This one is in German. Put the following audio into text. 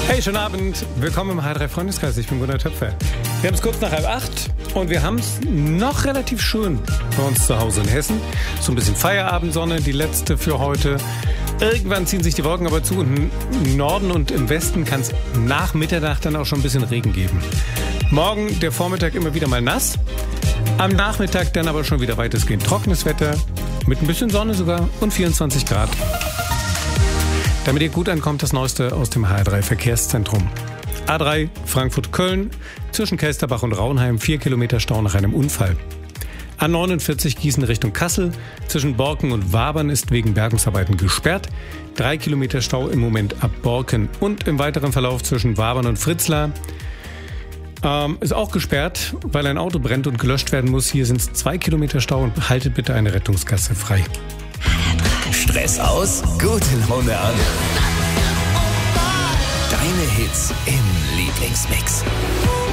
Hey, schönen Abend. Willkommen im H3 Freundeskreis. Ich bin Gunnar Töpfer. Wir haben es kurz nach 7:30 und wir haben es noch relativ schön bei uns zu Hause in Hessen. So ein bisschen Feierabendsonne, die letzte für heute. Irgendwann ziehen sich die Wolken aber zu und im Norden und im Westen kann es nach Mitternacht dann auch schon ein bisschen Regen geben. Morgen der Vormittag immer wieder mal nass. Am Nachmittag dann aber schon wieder weitestgehend trockenes Wetter. Mit ein bisschen Sonne sogar und 24 Grad. Damit ihr gut ankommt, das Neueste aus dem HR3 Verkehrszentrum. A3 Frankfurt-Köln, zwischen Kelsterbach und Raunheim 4 Kilometer Stau nach einem Unfall. A49 Gießen Richtung Kassel, zwischen Borken und Wabern ist wegen Bergungsarbeiten gesperrt. 3 Kilometer Stau im Moment ab Borken und im weiteren Verlauf zwischen Wabern und Fritzlar ist auch gesperrt, weil ein Auto brennt und gelöscht werden muss. Hier sind es 2 Kilometer Stau und haltet bitte eine Rettungsgasse frei. Stress aus, gute Laune an. Deine Hits im Lieblingsmix.